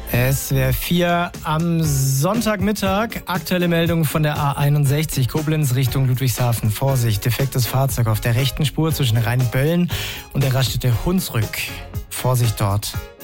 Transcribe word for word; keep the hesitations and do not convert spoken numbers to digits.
S W R vier am Sonntagmittag. Aktuelle Meldung von der A einundsechzig Koblenz Richtung Ludwigshafen. Vorsicht, defektes Fahrzeug auf der rechten Spur zwischen Rheinböllen und der Raststätte Hunsrück. Vorsicht dort.